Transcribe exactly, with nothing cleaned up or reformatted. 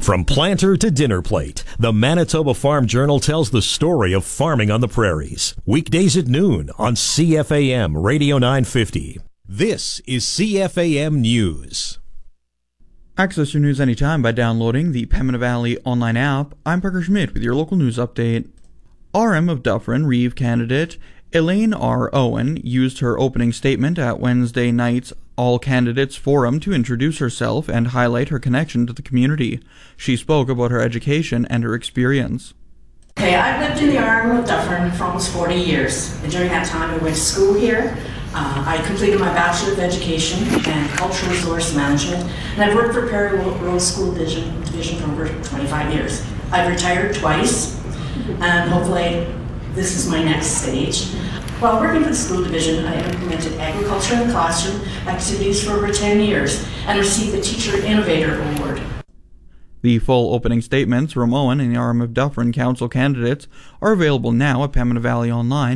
From planter to dinner plate, the Manitoba Farm Journal tells the story of farming on the prairies. Weekdays at noon on C F A M Radio nine fifty. This is C F A M News. Access your news anytime by downloading the Pembina Valley online app. I'm Parker Schmidt with your local news update. R M of Dufferin Reeve candidate Elaine R. Owen used her opening statement at Wednesday night's All Candidates Forum to introduce herself and highlight her connection to the community. She spoke about her education and her experience. Okay, I've lived in the R M of Dufferin for almost forty years. And during that time, I went to school here. Uh, I completed my Bachelor of Education and Cultural Resource Management, and I've worked for Perry Road School Division, Division for over twenty-five years. I've retired twice, and hopefully this is my next stage. While working for the school division, I implemented agriculture in the classroom activities for over ten years and received the Teacher Innovator Award. The full opening statements from Owen and the R M of Dufferin Council candidates are available now at Pembina Valley Online.